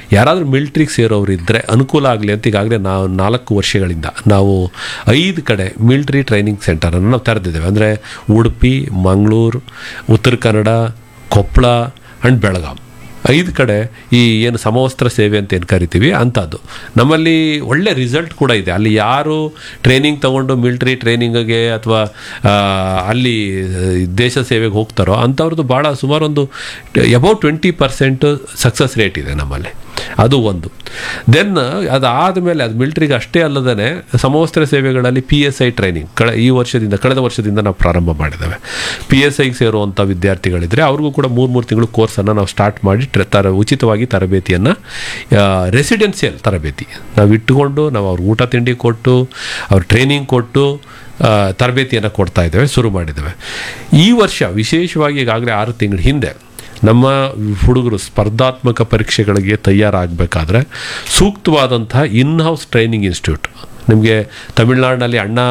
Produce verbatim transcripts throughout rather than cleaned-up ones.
ಯಾರಾದರೂ ಮಿಲ್ಟ್ರಿಗೆ ಸೇರೋರು ಇದ್ದರೆ ಅನುಕೂಲ ಆಗಲಿ ಅಂತ ಈಗಾಗಲೇ ನಾವು ನಾಲ್ಕು ವರ್ಷಗಳಿಂದ ನಾವು ಐದು ಕಡೆ ಮಿಲ್ಟ್ರಿ ಟ್ರೈನಿಂಗ್ ಸೆಂಟರನ್ನು ನಾವು ತೆರೆದಿದ್ದೇವೆ. ಅಂದರೆ ಉಡುಪಿ, ಮಂಗಳೂರು, ಉತ್ತರ ಕನ್ನಡ, ಕೊಪ್ಪಳ ಆ್ಯಂಡ್ ಬೆಳಗಾಂ, ಐದು ಕಡೆ ಈ ಏನು ಸಮವಸ್ತ್ರ ಸೇವೆ ಅಂತ ಏನು ಕರಿತೀವಿ ಅಂಥದ್ದು. ನಮ್ಮಲ್ಲಿ ಒಳ್ಳೆ ರಿಸಲ್ಟ್ ಕೂಡ ಇದೆ. ಅಲ್ಲಿ ಯಾರು ಟ್ರೈನಿಂಗ್ ತೊಗೊಂಡು ಮಿಲ್ಟ್ರಿ ಟ್ರೈನಿಂಗಿಗೆ ಅಥವಾ ಅಲ್ಲಿ ದೇಶ ಸೇವೆಗೆ ಹೋಗ್ತಾರೋ ಅಂಥವ್ರದ್ದು ಭಾಳ ಸುಮಾರು ಒಂದು about twenty percent success rate ಇದೆ ನಮ್ಮಲ್ಲಿ. ಅದು ಒಂದು. ದೆನ್ ಅದಾದ ಮೇಲೆ ಅದು ಮಿಲ್ಟ್ರಿಗೆ ಅಷ್ಟೇ ಅಲ್ಲದೇ ಸಮವಸ್ತ್ರ ಸೇವೆಗಳಲ್ಲಿ ಪಿ ಎಸ್ ಐ ಟ್ರೈನಿಂಗ್ ಕಳೆ ಈ ವರ್ಷದಿಂದ ಕಳೆದ ವರ್ಷದಿಂದ ನಾವು ಪ್ರಾರಂಭ ಮಾಡಿದ್ದೇವೆ. ಪಿ ಎಸ್ ಐಗೆ ಸೇರುವಂಥ ವಿದ್ಯಾರ್ಥಿಗಳಿದ್ದರೆ ಅವ್ರಿಗೂ ಕೂಡ ಮೂರು ಮೂರು ತಿಂಗಳು ಕೋರ್ಸನ್ನು ನಾವು ಸ್ಟಾರ್ಟ್ ಮಾಡಿ ತರ ಉಚಿತವಾಗಿ ತರಬೇತಿಯನ್ನು, ರೆಸಿಡೆನ್ಸಿಯಲ್ ತರಬೇತಿ ನಾವು ಇಟ್ಟುಕೊಂಡು ನಾವು ಅವ್ರ ಊಟ ತಿಂಡಿ ಕೊಟ್ಟು ಅವ್ರ ಟ್ರೈನಿಂಗ್ ಕೊಟ್ಟು ತರಬೇತಿಯನ್ನು ಕೊಡ್ತಾ ಇದ್ದೇವೆ, ಶುರು ಮಾಡಿದ್ದೇವೆ. ಈ ವರ್ಷ ವಿಶೇಷವಾಗಿ ಈಗಾಗಲೇ ಆರು ತಿಂಗಳ ಹಿಂದೆ ನಮ್ಮ ಹುಡುಗರು ಸ್ಪರ್ಧಾತ್ಮಕ ಪರೀಕ್ಷೆಗಳಿಗೆ ತಯಾರಾಗಬೇಕಾದ್ರೆ ಸೂಕ್ತವಾದಂತಹ ಇನ್ ಹೌಸ್ ಟ್ರೈನಿಂಗ್ ಇನ್ಸ್ಟಿಟ್ಯೂಟ್, ನಿಮಗೆ ತಮಿಳ್ನಾಡಿನಲ್ಲಿ ಅಣ್ಣಾ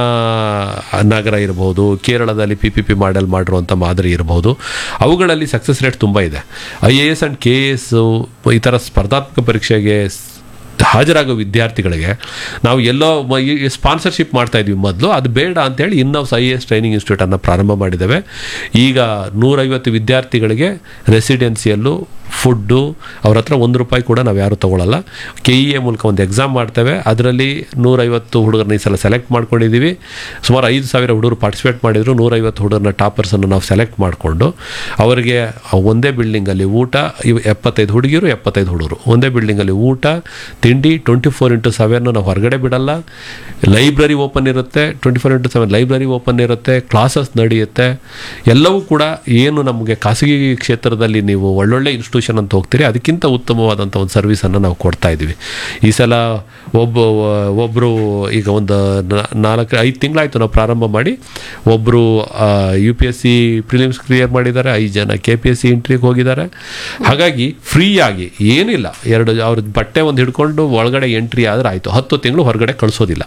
ನಗರ ಇರ್ಬೋದು, ಕೇರಳದಲ್ಲಿ ಪಿ ಪಿ ಪಿ ಮಾಡೆಲ್ ಮಾಡಿರುವಂಥ ಮಾದರಿ ಇರ್ಬೋದು, ಅವುಗಳಲ್ಲಿ ಸಕ್ಸಸ್ ರೇಟ್ ತುಂಬ ಇದೆ. I A S and K A S ಈ ಥರ ಸ್ಪರ್ಧಾತ್ಮಕ ಪರೀಕ್ಷೆಗೆ ಹಾಜರಾಗೋ ವಿದ್ಯಾರ್ಥಿಗಳಿಗೆ ನಾವು ಎಲ್ಲೋ ಸ್ಪಾನ್ಸರ್ಶಿಪ್ ಮಾಡ್ತಾಯಿದ್ವಿ ಮೊದಲು, ಅದು ಬೇಡ ಅಂತೇಳಿ ಇನ್ನೌಸ್ ಐ ಎ ಎಸ್ ಟ್ರೈನಿಂಗ್ ಇನ್ಸ್ಟಿಟ್ಯೂಟನ್ನು ಪ್ರಾರಂಭ ಮಾಡಿದ್ದೇವೆ. ಈಗ ನೂರೈವತ್ತು ವಿದ್ಯಾರ್ಥಿಗಳಿಗೆ ರೆಸಿಡೆನ್ಸಿಯಲ್ಲು ಫುಡ್ಡು ಅವ್ರ ಹತ್ರ ಒಂದು ರೂಪಾಯಿ ಕೂಡ ನಾವು ಯಾರು ತೊಗೊಳ್ಳಲ್ಲ. ಕೆ ಇ ಎ ಮೂಲಕ ಒಂದು ಎಕ್ಸಾಮ್ ಮಾಡ್ತೇವೆ, ಅದರಲ್ಲಿ ನೂರೈವತ್ತು ಹುಡುಗರನ್ನ ಈ ಸಲ ಸೆಲೆಕ್ಟ್ ಮಾಡ್ಕೊಂಡಿದ್ದೀವಿ. ಸುಮಾರು ಐದು ಸಾವಿರ ಹುಡುಗರು ಪಾರ್ಟಿಸಿಪೇಟ್ ಮಾಡಿದರು. ನೂರೈವತ್ತು ಹುಡುಗರನ್ನ ಟಾಪರ್ಸನ್ನು ನಾವು ಸೆಲೆಕ್ಟ್ ಮಾಡಿಕೊಂಡು ಅವರಿಗೆ ಒಂದೇ ಬಿಲ್ಡಿಂಗಲ್ಲಿ ಊಟ, ಇವು ಎಪ್ಪತ್ತೈದು ಹುಡುಗಿರು ಎಪ್ಪತ್ತೈದು ಹುಡುಗರು ಒಂದೇ ಬಿಲ್ಡಿಂಗಲ್ಲಿ ಊಟ ತಿಂಡಿ ಟ್ವೆಂಟಿ ಫೋರ್ ಇಂಟು ಸೆವೆನ್ನು ನಾವು ಹೊರಗಡೆ ಬಿಡಲ್ಲ. ಲೈಬ್ರರಿ ಓಪನ್ ಇರುತ್ತೆ, twenty four into seven library open ಇರುತ್ತೆ, ಕ್ಲಾಸಸ್ ನಡೆಯುತ್ತೆ. ಎಲ್ಲವೂ ಕೂಡ ಏನು ನಮಗೆ ಖಾಸಗಿ ಕ್ಷೇತ್ರದಲ್ಲಿ ನೀವು ಒಳ್ಳೊಳ್ಳೆ ಇನ್ಸ್ಟಿಟ್ಯೂಷನ್ ಅಂತ ಹೋಗ್ತೀರಿ ಅದಕ್ಕಿಂತ ಉತ್ತಮವಾದಂಥ ಒಂದು ಸರ್ವಿಸನ್ನು ನಾವು ಕೊಡ್ತಾ ಇದ್ದೀವಿ. ಈ ಸಲ ಒಬ್ಬ ಒಬ್ಬರು ಈಗ ಒಂದು ನಾಲ್ಕು ಐದು ತಿಂಗಳಾಯಿತು ನಾವು ಪ್ರಾರಂಭ ಮಾಡಿ. ಒಬ್ಬರು U P S C prelims clear ಮಾಡಿದ್ದಾರೆ, ಐದು ಜನ ಕೆ ಪಿ ಎಸ್ ಸಿ ಇಂಟ್ರಿಗೆ ಹೋಗಿದ್ದಾರೆ. ಹಾಗಾಗಿ ಫ್ರೀಯಾಗಿ ಏನಿಲ್ಲ, ಎರಡು ಅವ್ರ ಬಟ್ಟೆ ಒಂದು ಹಿಡ್ಕೊಂಡು ಒಳಗಡೆ ಎಂಟ್ರಿ ಆದರೆ ಆಯಿತು. ಹತ್ತು ತಿಂಗಳು ಹೊರಗಡೆ ಕಳಿಸೋದಿಲ್ಲ.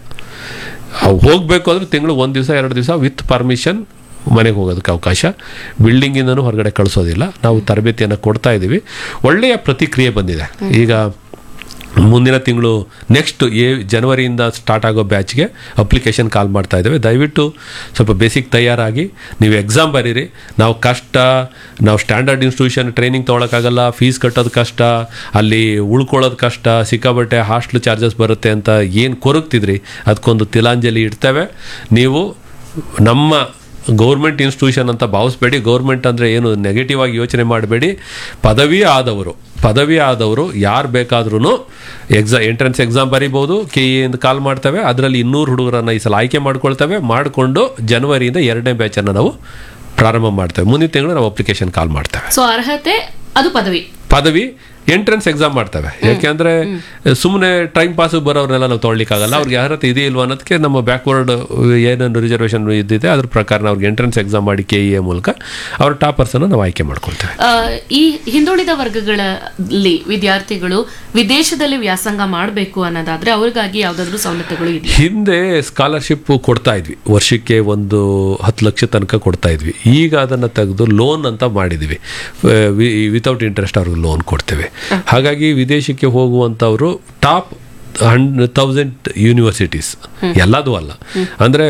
ಹೋಗಬೇಕು ಅಂದರೆ ತಿಂಗಳು ಒಂದು ದಿವಸ ಎರಡು ದಿವಸ ವಿತ್ ಪರ್ಮಿಷನ್ ಮನೆಗೆ ಹೋಗೋದಕ್ಕೆ ಅವಕಾಶ. ಬಿಲ್ಡಿಂಗಿಂದನೂ ಹೊರಗಡೆ ಕಳಿಸೋದಿಲ್ಲ. ನಾವು ತರಬೇತಿಯನ್ನು ಕೊಡ್ತಾ ಇದ್ದೀವಿ. ಒಳ್ಳೆಯ ಪ್ರತಿಕ್ರಿಯೆ ಬಂದಿದೆ. ಈಗ ಮುಂದಿನ ತಿಂಗಳು ನೆಕ್ಸ್ಟ್ ಏ ಜನವರಿಯಿಂದ ಸ್ಟಾರ್ಟ್ ಆಗೋ ಬ್ಯಾಚ್ಗೆ ಅಪ್ಲಿಕೇಶನ್ ಕಾಲ್ ಮಾಡ್ತಾ ಇದ್ದೇವೆ. ದಯವಿಟ್ಟು ಸ್ವಲ್ಪ ಬೇಸಿಕ್ ತಯಾರಾಗಿ ನೀವು ಎಕ್ಸಾಮ್ ಬರೀರಿ. ನಾವು ಕಷ್ಟ, ನಾವು ಸ್ಟ್ಯಾಂಡರ್ಡ್ ಇನ್ಸ್ಟಿಟ್ಯೂಷನ್ ಟ್ರೈನಿಂಗ್ ತೊಗೊಳಕ್ಕಾಗಲ್ಲ, ಫೀಸ್ ಕಟ್ಟೋದು ಕಷ್ಟ, ಅಲ್ಲಿ ಉಳ್ಕೊಳ್ಳೋದು ಕಷ್ಟ, ಸಿಕ್ಕಾಬಟ್ಟೆ ಹಾಸ್ಟ್ಲ್ ಚಾರ್ಜಸ್ ಬರುತ್ತೆ ಅಂತ ಏನು ಕೊರಗ್ತಿದ್ರಿ ಅದಕ್ಕೊಂದು ತಿಲಾಂಜಲಿ ಇಡ್ತೇವೆ. ನೀವು ನಮ್ಮ ಗೌರ್ಮೆಂಟ್ ಇನ್ಸ್ಟಿಟ್ಯೂಷನ್ ಅಂತ ಭಾವಿಸ್ಬೇಡಿ. ಗೌರ್ಮೆಂಟ್ ಅಂದರೆ ಏನು ನೆಗೆಟಿವ್ ಆಗಿ ಯೋಚನೆ ಮಾಡಬೇಡಿ. ಪದವಿ ಆದವರು ಪದವಿ ಆದವರು ಯಾರು ಬೇಕಾದ್ರೂ ಎಕ್ಸಾ ಎಂಟ್ರೆನ್ಸ್ ಎಕ್ಸಾಮ್ ಬರೀಬೋದು. ಕೆ ಇ ಎಂದು ಕಾಲ್ ಮಾಡ್ತೇವೆ. ಅದರಲ್ಲಿ ಇನ್ನೂರು ಹುಡುಗರನ್ನು ಈ ಸಲ ಆಯ್ಕೆ ಮಾಡ್ಕೊಳ್ತೇವೆ. ಮಾಡಿಕೊಂಡು ಜನವರಿಯಿಂದ ಎರಡನೇ ಬ್ಯಾಚನ್ನು ನಾವು ಪ್ರಾರಂಭ ಮಾಡ್ತೇವೆ. ಮುಂದಿನ ತಿಂಗಳು ನಾವು ಅಪ್ಲಿಕೇಶನ್ ಕಾಲ್ ಮಾಡ್ತೇವೆ. ಸೊ ಅರ್ಹತೆ ಅದು ಪದವಿ ಪದವಿ ಎಂಟ್ರೆನ್ಸ್ ಎಕ್ಸಾಮ್ ಮಾಡ್ತೇವೆ. ಯಾಕೆಂದರೆ ಸುಮ್ಮನೆ ಟೈಮ್ ಪಾಸ್ ಬರೋರ್ನೆಲ್ಲ ನಾವು ತೊಗೊಳ್ಳಿಕ್ಕಾಗಲ್ಲ. ಅವ್ರಿಗೆ ಅರ್ಹತೆ ಇದೆ ಇಲ್ವಾ ಅನ್ನೋದಕ್ಕೆ ನಮ್ಮ ಬ್ಯಾಕ್ವರ್ಡ್ ಏನೇನು ರಿಸರ್ವೇಷನ್ ಇದ್ದಿದೆ ಅದ್ರ ಪ್ರಕಾರ ಅವ್ರಿಗೆ ಎಂಟ್ರೆನ್ಸ್ ಎಕ್ಸಾಮ್ ಮಾಡಿ ಕೆ ಇ ಎ ಮೂಲಕ ಅವ್ರ ಟಾಪರ್ಸನ್ನು ನಾವು ಆಯ್ಕೆ ಮಾಡ್ಕೊಳ್ತೇವೆ. ಈ ಹಿಂದುಳಿದ ವರ್ಗಗಳಲ್ಲಿ ವಿದ್ಯಾರ್ಥಿಗಳು ವಿದೇಶದಲ್ಲಿ ವ್ಯಾಸಂಗ ಮಾಡಬೇಕು ಅನ್ನೋದಾದ್ರೆ ಅವ್ರಿಗಾಗಿ ಯಾವುದಾದ್ರೂ ಸವಲತ್ತುಗಳು ಇದೆ? ಹಿಂದೆ ಸ್ಕಾಲರ್ಶಿಪ್ ಕೊಡ್ತಾ ಇದ್ವಿ, ವರ್ಷಕ್ಕೆ ಒಂದು ಹತ್ತು ಲಕ್ಷ ತನಕ ಕೊಡ್ತಾ ಇದ್ವಿ. ಈಗ ಅದನ್ನು ತೆಗೆದು ಲೋನ್ ಅಂತ ಮಾಡಿದ್ವಿ. ವಿತೌಟ್ ಇಂಟ್ರೆಸ್ಟ್ ಅವ್ರಿಗೆ ಲೋನ್ ಕೊಡ್ತೇವೆ. ಹಾಗಾಗಿ ವಿದೇಶಕ್ಕೆ ಹೋಗುವಂಥವರು ಟಾಪ್ ಹಂಡ್ ತೌಸಂಡ್ ಯೂನಿವರ್ಸಿಟೀಸ್, ಎಲ್ಲದೂ ಅಲ್ಲ ಅಂದರೆ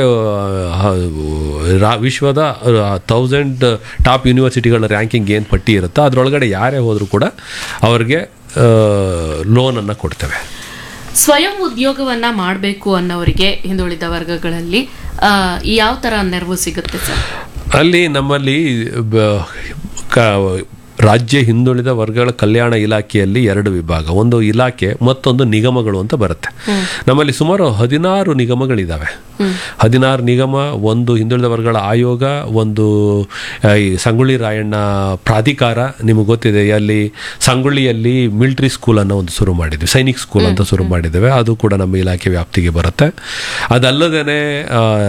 ವಿಶ್ವದ ತೌಸಂಡ್ ಟಾಪ್ ಯೂನಿವರ್ಸಿಟಿಗಳ ರ್ಯಾಂಕಿಂಗ್ ಏನು ಪಟ್ಟಿ ಇರುತ್ತೋ ಅದರೊಳಗಡೆ ಯಾರೇ ಹೋದರೂ ಕೂಡ ಅವ್ರಿಗೆ ಲೋನನ್ನು ಕೊಡ್ತೇವೆ. ಸ್ವಯಂ ಉದ್ಯೋಗವನ್ನ ಮಾಡಬೇಕು ಅನ್ನೋರಿಗೆ ಹಿಂದುಳಿದ ವರ್ಗಗಳಲ್ಲಿ ಯಾವ ಥರ ನೆರವು ಸಿಗುತ್ತೆ ಸರ್? ಅಲ್ಲಿ ನಮ್ಮಲ್ಲಿ ರಾಜ್ಯ ಹಿಂದುಳಿದ ವರ್ಗಗಳ ಕಲ್ಯಾಣ ಇಲಾಖೆಯಲ್ಲಿ ಎರಡು ವಿಭಾಗ, ಒಂದು ಇಲಾಖೆ ಮತ್ತೊಂದು ನಿಗಮಗಳು ಅಂತ ಬರುತ್ತೆ. ನಮ್ಮಲ್ಲಿ ಸುಮಾರು ಹದಿನಾರು ನಿಗಮಗಳಿದ್ದಾವೆ. ಹದಿನಾರು ನಿಗಮ, ಒಂದು ಹಿಂದುಳಿದ ವರ್ಗಗಳ ಆಯೋಗ, ಒಂದು ಈ ಸಂಗೊಳ್ಳಿ ರಾಯಣ್ಣ ಪ್ರಾಧಿಕಾರ, ನಿಮಗೆ ಗೊತ್ತಿದೆ. ಅಲ್ಲಿ ಸಂಗೊಳ್ಳಿಯಲ್ಲಿ ಮಿಲಿಟರಿ ಸ್ಕೂಲ್ ಅನ್ನೋ ಒಂದು ಶುರು ಮಾಡಿದ್ವಿ, ಸೈನಿಕ್ ಸ್ಕೂಲ್ ಅಂತ ಶುರು ಮಾಡಿದ್ದೇವೆ. ಅದು ಕೂಡ ನಮ್ಮ ಇಲಾಖೆ ವ್ಯಾಪ್ತಿಗೆ ಬರುತ್ತೆ. ಅದಲ್ಲದೇ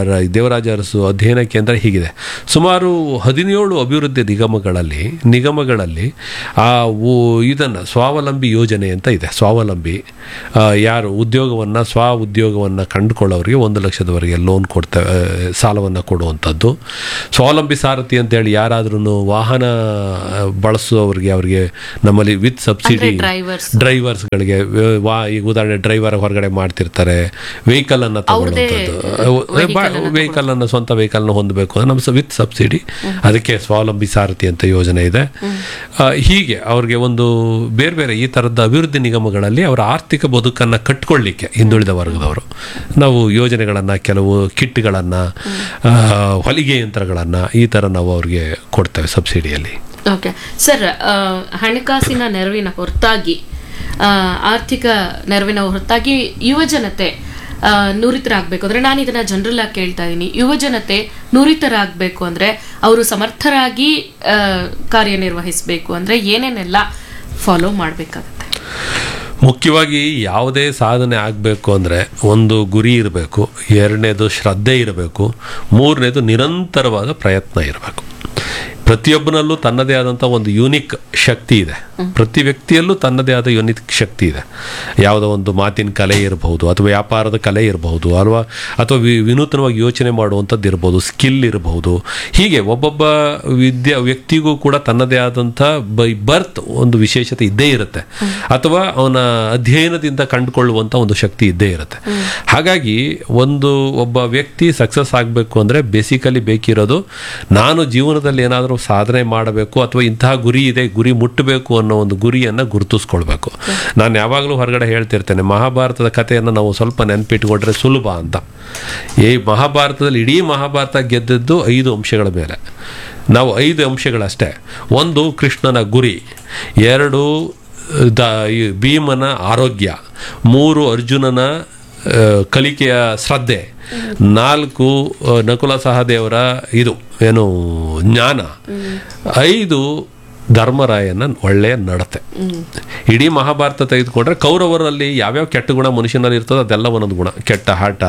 ದೇವರಾಜ ಅರಸು ಅಧ್ಯಯನ ಕೇಂದ್ರ, ಹೀಗಿದೆ ಸುಮಾರು ಹದಿನೇಳು ಅಭಿವೃದ್ಧಿ ನಿಗಮಗಳಲ್ಲಿ ನಿಗಮಗಳ ಹಳ್ಳಿಗಳಲ್ಲಿ ಆ ಇದನ್ನು ಸ್ವಾವಲಂಬಿ ಯೋಜನೆ ಅಂತ ಇದೆ. ಸ್ವಾವಲಂಬಿ ಯಾರು ಉದ್ಯೋಗವನ್ನು ಸ್ವ ಉದ್ಯೋಗವನ್ನು ಕಂಡುಕೊಳ್ಳೋರಿಗೆ ಒಂದು ಲಕ್ಷದವರೆಗೆ ಲೋನ್ ಕೊಡ್ತೇವೆ, ಸಾಲವನ್ನು ಕೊಡುವಂಥದ್ದು. ಸ್ವಾವಲಂಬಿ ಸಾರಥಿ ಅಂತೇಳಿ ಯಾರಾದ್ರೂ ವಾಹನ ಬಳಸುವವರಿಗೆ ಅವರಿಗೆ ನಮ್ಮಲ್ಲಿ ವಿತ್ ಸಬ್ಸಿಡಿ ಡ್ರೈವರ್ಸ್ಗಳಿಗೆ ವಾ ಈಗ ಉದಾಹರಣೆ ಡ್ರೈವರ್ ಹೊರಗಡೆ ಮಾಡ್ತಿರ್ತಾರೆ, ವೆಹಿಕಲ್ ಅನ್ನು ತಗೊಳ್ಳುವಂಥದ್ದು, ವೆಹಿಕಲ್ ಅನ್ನು ಸ್ವಂತ ವೆಹಿಕಲ್ ನ ಹೊಂದಬೇಕು ಅಂದ್ರೆ ನಮ್ಮ ವಿತ್ ಸಬ್ಸಿಡಿ, ಅದಕ್ಕೆ ಸ್ವಾವಲಂಬಿ ಸಾರಥಿ ಅಂತ ಯೋಜನೆ ಇದೆ. ಹೀಗೆ ಅವ್ರಿಗೆ ಒಂದು ಬೇರೆ ಬೇರೆ ಈ ಥರದ ಅಭಿವೃದ್ಧಿ ನಿಗಮಗಳಲ್ಲಿ ಅವರ ಆರ್ಥಿಕ ಬದುಕನ್ನು ಕಟ್ಕೊಳ್ಳಿಕ್ಕೆ ಹಿಂದುಳಿದ ವರ್ಗದವರು ನಾವು ಯೋಜನೆಗಳನ್ನು, ಕೆಲವು ಕಿಟ್ಗಳನ್ನು, ಹೊಲಿಗೆ ಯಂತ್ರಗಳನ್ನು ಈ ಥರ ನಾವು ಅವ್ರಿಗೆ ಕೊಡ್ತೇವೆ ಸಬ್ಸಿಡಿಯಲ್ಲಿ. ಓಕೆ ಸರ್, ಹಣಕಾಸಿನ ನೆರವಿನ ಹೊರತಾಗಿ, ಆರ್ಥಿಕ ನೆರವಿನ ಹೊರತಾಗಿ ಯುವ ಜನತೆ ನುರಿತರಾಗಬೇಕು ಅಂದ್ರೆ, ನಾನು ಇದನ್ನ ಜನರಲ್ ಆಗಿ ಕೇಳ್ತಾ ಇದ್ದೀನಿ, ಯುವ ಜನತೆ ನುರಿತರಾಗಬೇಕು ಅಂದ್ರೆ ಅವರು ಸಮರ್ಥರಾಗಿ ಕಾರ್ಯನಿರ್ವಹಿಸಬೇಕು ಅಂದ್ರೆ ಏನೇನೆಲ್ಲ ಫಾಲೋ ಮಾಡಬೇಕಾಗುತ್ತೆ? ಮುಖ್ಯವಾಗಿ ಯಾವುದೇ ಸಾಧನೆ ಆಗಬೇಕು ಅಂದರೆ ಒಂದು ಗುರಿ ಇರಬೇಕು, ಎರಡನೇದು ಶ್ರದ್ಧೆ ಇರಬೇಕು, ಮೂರನೇದು ನಿರಂತರವಾದ ಪ್ರಯತ್ನ ಇರಬೇಕು. ಪ್ರತಿಯೊಬ್ಬನಲ್ಲೂ ತನ್ನದೇ ಆದಂಥ ಒಂದು ಯೂನಿಕ್ ಶಕ್ತಿ ಇದೆ, ಪ್ರತಿ ವ್ಯಕ್ತಿಯಲ್ಲೂ ತನ್ನದೇ ಆದ ಯೂನಿಕ್ ಶಕ್ತಿ ಇದೆ. ಯಾವುದೋ ಒಂದು ಮಾತಿನ ಕಲೆ ಇರಬಹುದು, ಅಥವಾ ವ್ಯಾಪಾರದ ಕಲೆ ಇರಬಹುದು, ಅಲ್ವಾ, ಅಥವಾ ವಿ ವಿನೂತನವಾಗಿ ಯೋಚನೆ ಮಾಡುವಂಥದ್ದು ಇರ್ಬೋದು, ಸ್ಕಿಲ್ ಇರಬಹುದು. ಹೀಗೆ ಒಬ್ಬೊಬ್ಬ ವಿದ್ಯಾ ವ್ಯಕ್ತಿಗೂ ಕೂಡ ತನ್ನದೇ ಆದಂಥ ಬೈ ಬರ್ತ್ ಒಂದು ವಿಶೇಷತೆ ಇದ್ದೇ ಇರುತ್ತೆ, ಅಥವಾ ಅವನ ಅಧ್ಯಯನದಿಂದ ಕಂಡುಕೊಳ್ಳುವಂಥ ಒಂದು ಶಕ್ತಿ ಇದ್ದೇ ಇರುತ್ತೆ. ಹಾಗಾಗಿ ಒಂದು ಒಬ್ಬ ವ್ಯಕ್ತಿ ಸಕ್ಸಸ್ ಆಗಬೇಕು ಅಂದರೆ ಬೇಸಿಕಲಿ ಬೇಕಿರೋದು, ನಾನು ಜೀವನದಲ್ಲಿ ಏನಾದರೂ ಸಾಧನೆ ಮಾಡಬೇಕು ಅಥವಾ ಇಂತಹ ಗುರಿ ಇದೆ, ಗುರಿ ಮುಟ್ಟಬೇಕು ಅನ್ನೋ ಒಂದು ಗುರಿಯನ್ನು ಗುರುತಿಸ್ಕೊಳ್ಬೇಕು. ನಾನು ಯಾವಾಗಲೂ ಹೊರಗಡೆ ಹೇಳ್ತಿರ್ತೇನೆ, ಮಹಾಭಾರತದ ಕಥೆಯನ್ನು ನಾವು ಸ್ವಲ್ಪ ನೆನಪಿಟ್ಕೊಂಡ್ರೆ ಸುಲಭ ಅಂತ. ಈ ಮಹಾಭಾರತದಲ್ಲಿ ಇಡೀ ಮಹಾಭಾರತ ಗೆದ್ದದ್ದು ಐದು ಅಂಶಗಳ ಮೇಲೆ. ನಾವು ಐದು ಅಂಶಗಳಷ್ಟೇ. ಒಂದು ಕೃಷ್ಣನ ಗುರಿ, ಎರಡು ದ ಭೀಮನ ಆರೋಗ್ಯ, ಮೂರು ಅರ್ಜುನನ ಕಲಿಕೆಯ ಶ್ರದ್ಧೆ, ನಾಲ್ಕು ನಕುಲ ಸಹದೇವರ ಇದು ಏನು ಜ್ಞಾನ, ಐದು ಧರ್ಮರಾಯನ ಒಳ್ಳೆಯ ನಡತೆ. ಇಡೀ ಮಹಾಭಾರತ ತೆಗೆದುಕೊಂಡ್ರೆ ಕೌರವರಲ್ಲಿ ಯಾವ್ಯಾವ ಕೆಟ್ಟ ಗುಣ ಮನುಷ್ಯನಲ್ಲಿ ಇರ್ತದೆ ಅದೆಲ್ಲ ಒಂದೊಂದು ಗುಣ. ಕೆಟ್ಟ ಹಠ,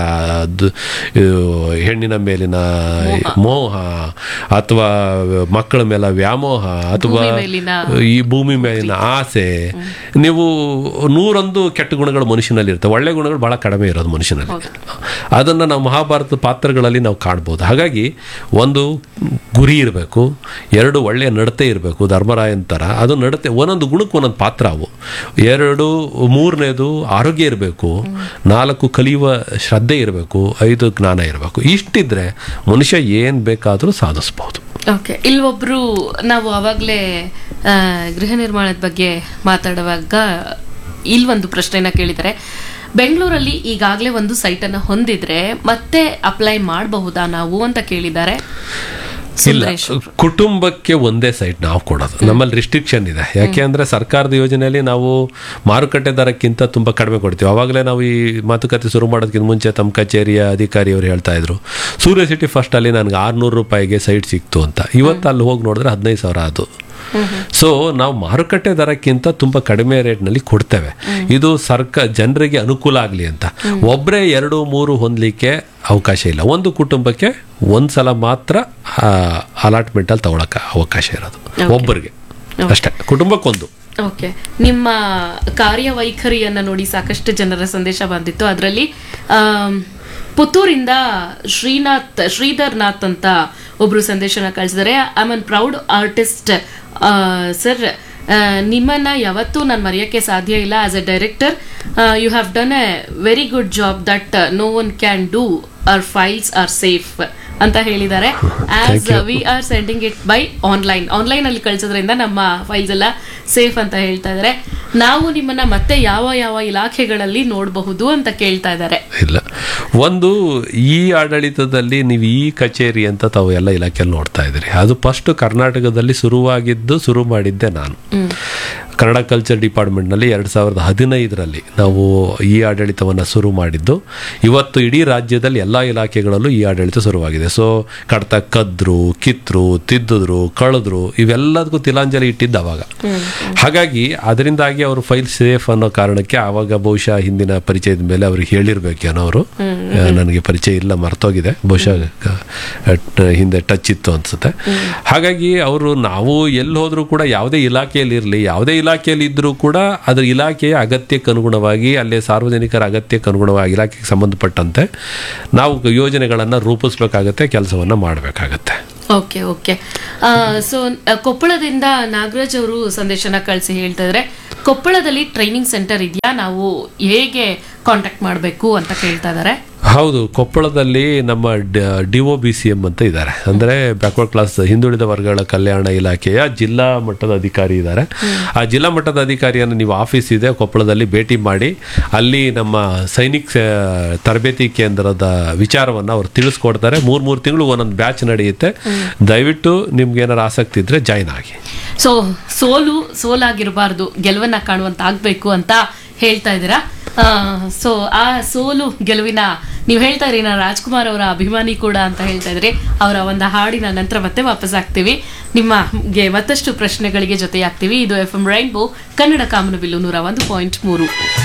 ಹೆಣ್ಣಿನ ಮೇಲಿನ ಮೋಹ, ಅಥವಾ ಮಕ್ಕಳ ಮೇಲೆ ವ್ಯಾಮೋಹ, ಅಥವಾ ಈ ಭೂಮಿ ಮೇಲಿನ ಆಸೆ, ನೀವು ನೂರೊಂದು ಕೆಟ್ಟ ಗುಣಗಳು ಮನುಷ್ಯನಲ್ಲಿ ಇರ್ತವೆ, ಒಳ್ಳೆ ಗುಣಗಳು ಬಹಳ ಕಡಿಮೆ ಇರೋದು ಮನುಷ್ಯನಲ್ಲಿ. ಅದನ್ನು ನಾವು ಮಹಾಭಾರತದ ಪಾತ್ರಗಳಲ್ಲಿ ನಾವು ಕಾಣ್ಬೋದು. ಹಾಗಾಗಿ ಒಂದು ಗುರಿ ಇರಬೇಕು, ಎರಡು ಒಳ್ಳೆಯ ನಡತೆ ಇರಬೇಕು, ಧರ್ಮರಾಯನ್ ಥರ ಅದು ನಡತೆ, ಒಂದೊಂದು ಗುಣಕ್ಕೆ ಒಂದೊಂದು ಪಾತ್ರ ಅವು. ಎರಡು ಮೂರನೇದು ಆರೋಗ್ಯ ಇರಬೇಕು, ನಾಲ್ಕು ಕಲಿಯುವ ಶ್ರದ್ಧೆ ಇರಬೇಕು, ಐದು ಜ್ಞಾನ ಇರಬೇಕು. ಇಷ್ಟಿದ್ರೆ ಮನುಷ್ಯ ಏನು ಬೇಕಾದರೂ ಸಾಧಿಸ್ಬೋದು. ಓಕೆ, ಇಲ್ಲೊಬ್ರು ನಾವು ಅವಾಗಲೇ ಗೃಹ ನಿರ್ಮಾಣದ ಬಗ್ಗೆ ಮಾತಾಡುವಾಗ ಇಲ್ಲೊಂದು ಪ್ರಶ್ನೆನ ಕೇಳಿದರೆ, ಬೆಂಗಳೂರಲ್ಲಿ ಈಗಾಗಲೇ ಒಂದು ಸೈಟ್ ಅನ್ನು ಹೊಂದಿದ್ರೆ ಮತ್ತೆ ಅಪ್ಲೈ ಮಾಡಬಹುದಾ ನಾವು ಅಂತ ಕೇಳಿದ್ದಾರೆ. ಇಲ್ಲ, ಕುಟುಂಬಕ್ಕೆ ಒಂದೇ ಸೈಟ್ ನಾವು ಕೊಡೋದು. ನಮ್ಮಲ್ಲಿ ರಿಸ್ಟ್ರಿಕ್ಷನ್ ಇದೆ. ಯಾಕೆ ಅಂದರೆ ಸರ್ಕಾರದ ಯೋಜನೆಯಲ್ಲಿ ನಾವು ಮಾರುಕಟ್ಟೆ ದರಕ್ಕಿಂತ ತುಂಬ ಕಡಿಮೆ ಕೊಡ್ತೀವಿ. ಆವಾಗಲೇ ನಾವು ಈ ಮಾತುಕತೆ ಶುರು ಮಾಡೋದಕ್ಕಿಂತ ಮುಂಚೆ ತಮ್ಮ ಕಚೇರಿಯ ಅಧಿಕಾರಿಯವರು ಹೇಳ್ತಾ ಇದ್ರು, ಸೂರ್ಯ ಸಿಟಿ ಫಸ್ಟ್ ಅಲ್ಲಿ ನನಗೆ ಆರ್ನೂರು ರೂಪಾಯಿಗೆ ಸೈಟ್ ಸಿಕ್ತು ಅಂತ. ಇವತ್ತು ಅಲ್ಲಿ ಹೋಗಿ ನೋಡಿದ್ರೆ ಹದಿನೈದು ಸಾವಿರ ಅದು. ಸೊ ನಾವು ಮಾರುಕಟ್ಟೆ ದರಕ್ಕಿಂತ ತುಂಬ ಕಡಿಮೆ ರೇಟ್ನಲ್ಲಿ ಕೊಡ್ತೇವೆ. ಇದು ಸರ್ಕಾರ ಜನರಿಗೆ ಅನುಕೂಲ ಆಗಲಿ ಅಂತ. ಒಬ್ಬರೇ ಎರಡು ಮೂರು ಹೊಂದಲಿಕ್ಕೆ ಅವಕಾಶ ಇಲ್ಲ. ಒಂದು ಕುಟುಂಬಕ್ಕೆ ಒಂದು ಸಲ ಮಾತ್ರ ಅಲಾಟ್ಮೆಂಟಲ್ಲಿ ತಗೊಳಕ್ಕೆ ಅವಕಾಶ ಇರೋದು, ಒಬ್ಬರಿಗೆ ಅಷ್ಟೇ, ಕುಟುಂಬಕ್ಕೊಂದು. ಓಕೆ, ನಿಮ್ಮ ಕಾರ್ಯವೈಖರಿಯನ್ನು ನೋಡಿ ಸಾಕಷ್ಟು ಜನರ ಸಂದೇಶ ಬಂದಿತ್ತು. ಅದರಲ್ಲಿ ಪುತ್ತೂರಿಂದ ಶ್ರೀನಾಥ್ ಶ್ರೀಧರ್ ನಾಥ್ ಅಂತ ಒಬ್ರು ಸಂದೇಶನ ಕಳಿಸಿದರೆ, I am an proud artist sir, ನಿಮ್ಮನ್ನ ಯಾವತ್ತೂ ನಾನು ಮರೆಯೋಕ್ಕೆ ಸಾಧ್ಯ ಇಲ್ಲ. As A director you have done A very good job that no one can do, hour files are safe ಅಂತ ಹೇಳಿದ್ದಾರೆ. As we are sending it by online online ಅಲ್ಲಿ ಕಳಿಸೋದ್ರಿಂದ ನಮ್ಮ files ಎಲ್ಲ ಸೇಫ್ ಅಂತ ಹೇಳ್ತಾ ಇದ್ದಾರೆ. ನಾವು ನಿಮ್ಮನ್ನ ಮತ್ತೆ ಯಾವ ಯಾವ ಇಲಾಖೆಗಳಲ್ಲಿ ನೋಡಬಹುದು ಅಂತ ಕೇಳ್ತಾ ಇದ್ದಾರೆ. ಇಲ್ಲ, ಒಂದು ಈ ಆಡಳಿತದಲ್ಲಿ ನೀವು ಈ ಕಚೇರಿ ಅಂತ ತಾವು ಎಲ್ಲ ಇಲಾಖೆಯಲ್ಲಿ ನೋಡ್ತಾ ಇದ್ದೀರಿ. ಅದು ಫಸ್ಟ್ ಕರ್ನಾಟಕದಲ್ಲಿ ಶುರುವಾಗಿದ್ದು ಶುರು ಮಾಡಿದ್ದೆ ನಾನು. ಕನ್ನಡ ಕಲ್ಚರ್ ಡಿಪಾರ್ಟ್ಮೆಂಟ್ನಲ್ಲಿ ಎರಡು ಸಾವಿರದ ಹದಿನೈದರಲ್ಲಿ ನಾವು ಈ ಆಡಳಿತವನ್ನು ಶುರು ಮಾಡಿದ್ದು. ಇವತ್ತು ಇಡೀ ರಾಜ್ಯದಲ್ಲಿ ಎಲ್ಲ ಇಲಾಖೆಗಳಲ್ಲೂ ಈ ಆಡಳಿತ ಶುರುವಾಗಿದೆ. ಸೊ ಕಡ್ತ ಕದ್ರು, ಕಿತ್ತರು, ತಿದ್ದಿದ್ರು, ಕಳೆದ್ರು, ಇವೆಲ್ಲದಕ್ಕೂ ತಿಲಾಂಜಲಿ ಇಟ್ಟಿದ್ದು ಅವಾಗ. ಹಾಗಾಗಿ ಅದರಿಂದಾಗಿ ಅವರು ಫೈಲ್ ಸೇಫ್ ಅನ್ನೋ ಕಾರಣಕ್ಕೆ ಆವಾಗ ಬಹುಶಃ ಹಿಂದಿನ ಪರಿಚಯದ ಮೇಲೆ ಅವ್ರಿಗೆ ಹೇಳಿರ್ಬೇಕೇನೋ ಅವರು. ನನಗೆ ಪರಿಚಯ ಇಲ್ಲ, ಮರ್ತೋಗಿದೆ, ಬಹುಶಃ ಹಿಂದೆ ಟಚ್ ಇತ್ತು ಅನ್ಸುತ್ತೆ. ಹಾಗಾಗಿ ಅವರು ನಾವು ಎಲ್ಲಿ ಹೋದ್ರೂ ಕೂಡ ಯಾವುದೇ ಇಲಾಖೆಯಲ್ಲಿ ಇರಲಿ, ಯಾವುದೇ ಇಲಾಖೆಯಲ್ಲಿ ಇದ್ರೂ ಕೂಡ ಅದರ ಇಲಾಖೆಯ ಅಗತ್ಯಕ್ಕೆ ಅನುಗುಣವಾಗಿ, ಅಲ್ಲೇ ಸಾರ್ವಜನಿಕರ ಅಗತ್ಯಕ್ಕೆ ಅನುಗುಣವಾಗಿ ಇಲಾಖೆಗೆ ಸಂಬಂಧಪಟ್ಟಂತೆ ನಾವು ಯೋಜನೆಗಳನ್ನು ರೂಪಿಸ್ಬೇಕಾಗತ್ತೆ, ಕೆಲಸವನ್ನು ಮಾಡಬೇಕಾಗತ್ತೆ. ಓಕೆ ಓಕೆ ಸೊ ಕೊಪ್ಪಳದಿಂದ ನಾಗರಾಜ್ ಅವರು ಸಂದೇಶನ ಕಳಿಸಿ ಹೇಳ್ತಾ ಇದ್ರೆ, ಕೊಪ್ಪಳದಲ್ಲಿ ಟ್ರೈನಿಂಗ್ ಸೆಂಟರ್ ಇದೆಯಾ, ನಾವು ಹೇಗೆ ಕಾಂಟ್ಯಾಕ್ಟ್ ಮಾಡಬೇಕು ಅಂತ ಕೇಳ್ತಾ ಇದ್ದಾರೆ. ಹೌದು, ಕೊಪ್ಪಳದಲ್ಲಿ ನಮ್ಮ D O B C M ಅಂತ ಇದ್ದಾರೆ, ಅಂದರೆ ಬ್ಯಾಕ್ವರ್ಡ್ ಕ್ಲಾಸ್ ಹಿಂದುಳಿದ ವರ್ಗಗಳ ಕಲ್ಯಾಣ ಇಲಾಖೆಯ ಜಿಲ್ಲಾ ಮಟ್ಟದ ಅಧಿಕಾರಿ ಇದ್ದಾರೆ. ಆ ಜಿಲ್ಲಾ ಮಟ್ಟದ ಅಧಿಕಾರಿಯನ್ನು ನೀವು ಆಫೀಸ್ ಇದೆ ಕೊಪ್ಪಳದಲ್ಲಿ ಭೇಟಿ ಮಾಡಿ, ಅಲ್ಲಿ ನಮ್ಮ ಸೈನಿಕ್ ತರಬೇತಿ ಕೇಂದ್ರದ ವಿಚಾರವನ್ನು ಅವ್ರು ತಿಳಿಸ್ಕೊಡ್ತಾರೆ. ಮೂರು ಮೂರು ತಿಂಗಳು ಒಂದೊಂದು ಬ್ಯಾಚ್ ನಡೆಯುತ್ತೆ. ದಯವಿಟ್ಟು ನಿಮ್ಗೆ ಏನಾರು ಆಸಕ್ತಿ ಇದ್ರೆ ಜಾಯ್ನ್ ಆಗಿ. ಸೊ ಸೋಲು ಸೋಲಾಗಿರಬಾರ್ದು, ಗೆಲುವನ್ನ ಕಾಣುವಂತ ಆಗ್ಬೇಕು ಅಂತ ಹೇಳ್ತಾ ಇದ್ದೀರಾ. ಸೊ ಆ ಸೋಲು ಗೆಲುವಿನ ನೀವು ಹೇಳ್ತಾ ಇರಿ, ನಾನು ರಾಜ್ಕುಮಾರ್ ಅವರ ಅಭಿಮಾನಿ ಕೂಡ ಅಂತ ಹೇಳ್ತಾ ಇದ್ರಿ. ಅವರ ಒಂದು ಹಾಡಿನ ನಂತರ ಮತ್ತೆ ವಾಪಸ್ ಆಗ್ತೀವಿ, ನಿಮಗೆ ಮತ್ತಷ್ಟು ಪ್ರಶ್ನೆಗಳಿಗೆ ಜೊತೆಯಾಗ್ತೀವಿ. ಇದು ಎಫ್ ಎಂ ರೈನ್ಬೋ ಕನ್ನಡ ಕಾಮನಬಿಲ್ಲು ನೂರ ಒಂದು ಪಾಯಿಂಟ್ ಮೂರು.